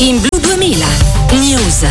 In Blu 2000 News.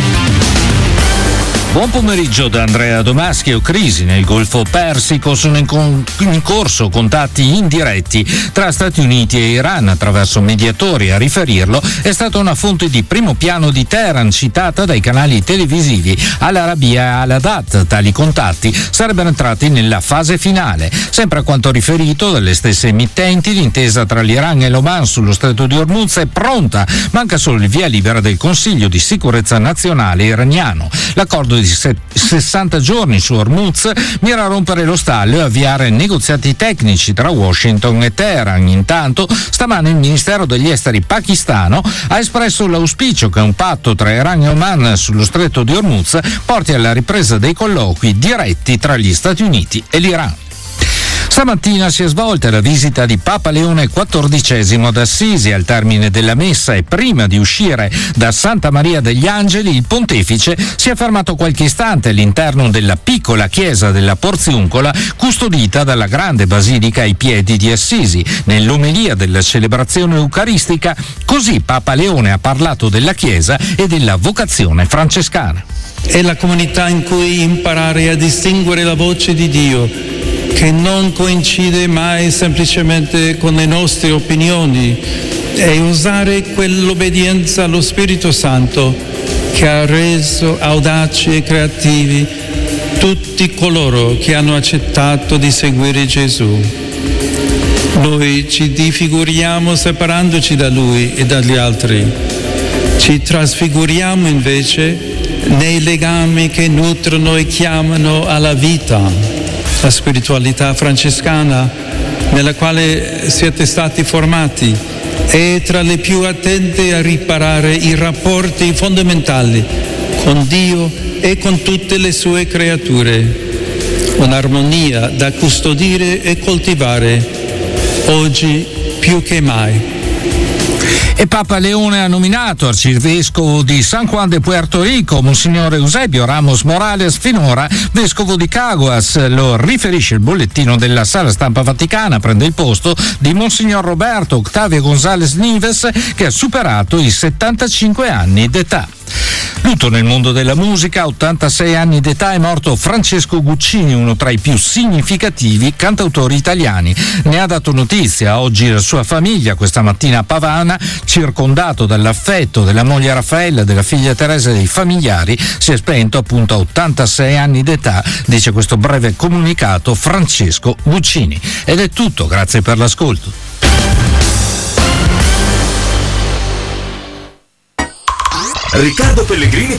Buon pomeriggio da Andrea Domaschio. Crisi nel Golfo Persico, sono in corso contatti indiretti tra Stati Uniti e Iran attraverso mediatori. A riferirlo è stata una fonte di primo piano di Teheran citata dai canali televisivi Al Arabiya e Al Hadat. Tali contatti sarebbero entrati nella fase finale. Sempre a quanto riferito dalle stesse emittenti, l'intesa tra l'Iran e l'Oman sullo stretto di Hormuz è pronta, manca solo il via libera del Consiglio di sicurezza nazionale iraniano. L'accordo di 60 giorni su Hormuz mira a rompere lo stallo e avviare negoziati tecnici tra Washington e Teheran. Intanto, stamane il Ministero degli Esteri pakistano ha espresso l'auspicio che un patto tra Iran e Oman sullo stretto di Hormuz porti alla ripresa dei colloqui diretti tra gli Stati Uniti e l'Iran. Stamattina si è svolta la visita di Papa Leone XIV ad Assisi. Al termine della messa e prima di uscire da Santa Maria degli Angeli, il pontefice si è fermato qualche istante all'interno della piccola chiesa della Porziuncola, custodita dalla grande basilica ai piedi di Assisi. Nell'omelia della celebrazione eucaristica, così Papa Leone ha parlato della chiesa e della vocazione francescana. È la comunità in cui imparare a distinguere la voce di Dio, che non coincide mai semplicemente con le nostre opinioni, e usare quell'obbedienza allo Spirito Santo che ha reso audaci e creativi tutti coloro che hanno accettato di seguire Gesù. Noi ci difiguriamo separandoci da Lui e dagli altri, ci trasfiguriamo invece nei legami che nutrono e chiamano alla vita. La spiritualità francescana nella quale siete stati formati è tra le più attente a riparare i rapporti fondamentali con Dio e con tutte le sue creature. Un'armonia da custodire e coltivare oggi più che mai. E Papa Leone ha nominato arcivescovo di San Juan de Puerto Rico Monsignore Eusebio Ramos Morales, finora vescovo di Caguas. Lo riferisce il bollettino della Sala Stampa Vaticana. Prende il posto di Monsignor Roberto Octavio González Nives, che ha superato i 75 anni d'età. Lutto nel mondo della musica. A 86 anni d'età è morto Francesco Guccini, uno tra i più significativi cantautori italiani. Ne ha dato notizia oggi la sua famiglia questa mattina a Pavana, circondato dall'affetto della moglie Raffaella, della figlia Teresa e dei familiari. Si è spento appunto a 86 anni d'età, dice questo breve comunicato Francesco Guccini. Ed è tutto, grazie per l'ascolto. Riccardo Pellegrini